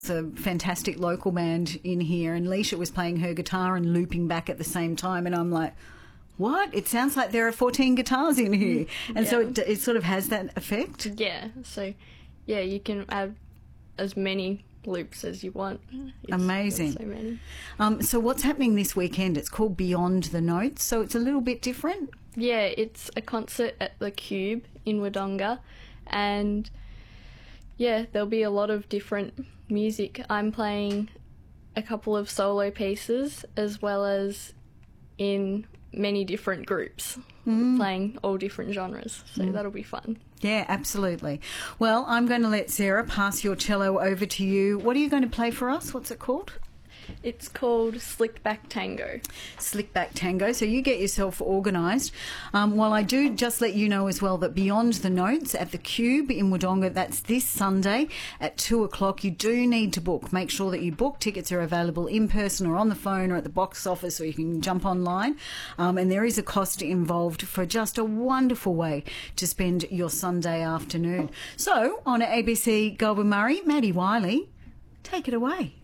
It's a fantastic local band in here, and Leisha was playing her guitar and looping back at the same time, and I'm like, what? It sounds like there are 14 guitars in here. And so it sort of has that effect. Yeah, so, yeah, you can add as many loops as you want. Amazing. So many. So what's happening this weekend? It's called Beyond the Notes, so it's a little bit different. Yeah, it's a concert at the Cube in Wodonga, and yeah, there'll be a lot of different music. I'm playing a couple of solo pieces as well as in many different groups, playing all different genres, so that'll be fun. Yeah, absolutely. Well, I'm going to let Sarah pass your cello over to you. What are you going to play for us? What's it called? It's called Slickback Tango. Slickback Tango. So you get yourself organised. While I do just let you know as well that Beyond the Notes at the Cube in Wodonga, that's this Sunday at 2 o'clock. You do need to book. Make sure that you book. Tickets are available in person or on the phone or at the box office, or you can jump online. And there is a cost involved for just a wonderful way to spend your Sunday afternoon. So on ABC Goulburn Murray, Maddie Wiley, take it away.